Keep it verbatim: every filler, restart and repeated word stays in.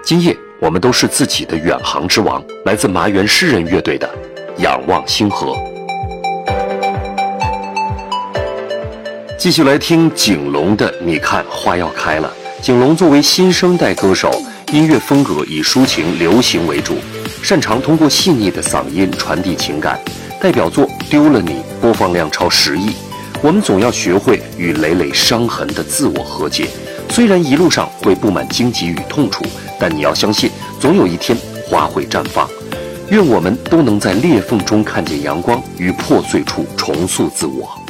今夜我们都是自己的远航之王，来自麻原诗人乐队的《仰望星河》。继续来听景龙的《你看花要开了》。景龙作为新生代歌手，音乐风格以抒情流行为主，擅长通过细腻的嗓音传递情感。代表作《丢了你》播放量超十亿。我们总要学会与累累伤痕的自我和解，虽然一路上会布满荆棘与痛楚，但你要相信，总有一天花会绽放。愿我们都能在裂缝中看见阳光，于破碎处重塑自我。